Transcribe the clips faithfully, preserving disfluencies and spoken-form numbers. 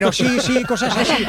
Pero sí, sí, cosas así.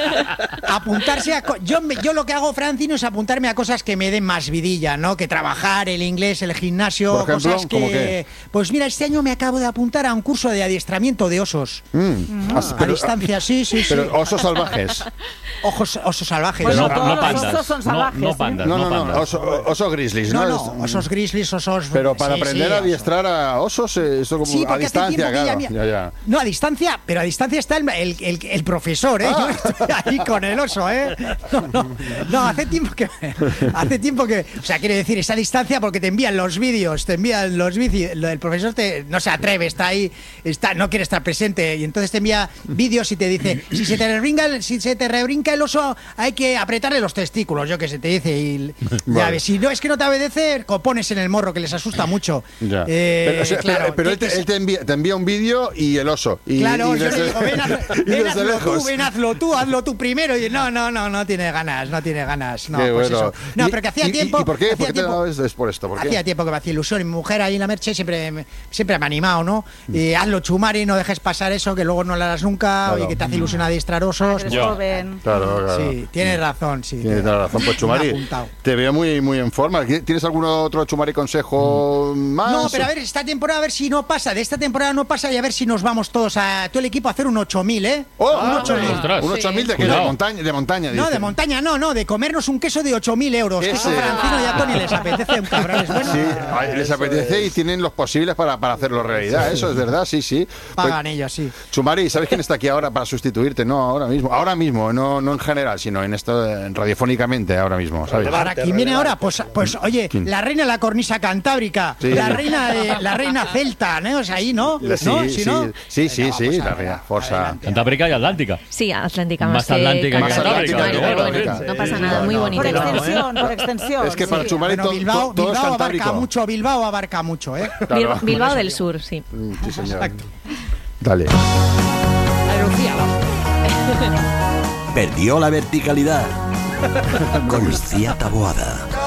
Apuntarse a... Co- yo, me, yo lo que hago, Francino, es apuntarme a cosas que me den más vidilla, ¿no? Que trabajar, el inglés, el gimnasio, Por ejemplo, cosas que... ¿cómo qué? Pues mira, este año me acabo de apuntar a un curso de adiestramiento de osos. Mm. Ah, Ah, a pero- distancia, sí, sí, sí. Pero osos salvajes. Ojos, osos salvajes. Pues No, no, no todos los pandas. osos son salvajes, No, no ¿eh? pandas. No, no, no, pandas. oso, oso grizzlies, No, ¿no? no, osos grizzlies, osos... Pero para sí, aprender sí, a osos. adiestrar a osos, eh, eso como Sí, a porque hace distancia, tiempo que claro. ya me- Ya, ya. No, a distancia, pero a distancia está el, el, el, el profesor, ¿eh? Ah. Yo estoy ahí con el oso, ¿eh? No, no, no, hace tiempo que... Hace tiempo que... O sea, quiere decir, esa distancia porque te envían los vídeos, te envían los vídeos, el profesor te, no se atreve, está ahí, está, no quiere estar presente, y entonces te envía vídeos y te dice, si se te rebrinca el, si se te rebrinca el oso, hay que apretarle los testículos, yo que sé, te dice, y ya Vale. ves, si no es que no te obedece, co- pones en el morro, que les asusta mucho. Ya. Eh, pero o sea, claro, pero- pero él, que- te, él te envía, te envía un vídeo y el oso. Y, Claro, y yo desde- le digo, ven, haz- y ven, desde hazlo lejos. tú, ven, hazlo tú, hazlo tú primero. Y no, no, no, no tiene ganas, no tiene ganas. No, Qué pues bueno. eso. No, Y- pero que hacía y- tiempo. ¿Y por qué? hacía ¿Por qué te tiempo- dabas es por esto? ¿Por qué? Hacía tiempo que me hacía ilusión y mi mujer ahí en la Merche siempre, me- siempre me ha animado, ¿no? Y hazlo, Chumari, no dejes pasar eso, que luego no lo harás nunca, Claro. y que te hace ilusión adiestrar osos. Eres Yo. joven. Claro, claro. Sí, tienes razón, sí. Tienes toda la razón, pues Me ha Chumari, apuntado. te veo muy, muy en forma. ¿Tienes algún otro Chumari consejo más? No, pero a ver, esta temporada, a ver si no pasa, de esta temporada no pasa y a ver si nos vamos todos a todo el equipo a hacer un ocho mil, ¿eh? Oh, un un ocho mil. ostras. Un ocho mil de, qué? Cuidado. de montaña, de montaña. No, dice. de montaña no, no, de comernos un queso de ocho mil euros. Que eso Ese. Francino y a Tony les apetece un cabrón. Bueno, Sí, ay, les apetece y tienen los posibles para, para hacerlo realidad. Eso es verdad, sí, sí. Pues, pagan ellos, sí. Chumari, ¿sabes quién está aquí ahora para sustituirte? No, ahora mismo. Ahora mismo, no, no en general, sino en esto, en radiofónicamente ahora mismo, ¿sabes? Ahora, ¿quién viene ahora? Pues, pues oye, ¿Quién? la reina de la cornisa cantábrica, Sí. la reina de, la reina celta, ¿no? O sea, ahí, ¿no? Sí, ¿No? sí, ¿Sí, no? sí, sí, Venga, sí, vamos la a- reina, forza. adelante. Cantábrica y Atlántica. Sí, Atlántica más, Más que Atlántica que Cantábrica, Cantábrica, Chumari, pero pero bueno, bueno, no pasa nada, muy no, bonito. Por no, todo. extensión, por extensión. Es que para sí. Chumari Bueno, to- Bilbao, to- todo es Bilbao abarca cantábrico. mucho, Bilbao abarca mucho, ¿eh? Claro. Bil- Bilbao del Sur, sí. Mm, Sí, señor. Dale. Lucía, Perdió la verticalidad con Lucía Taboada.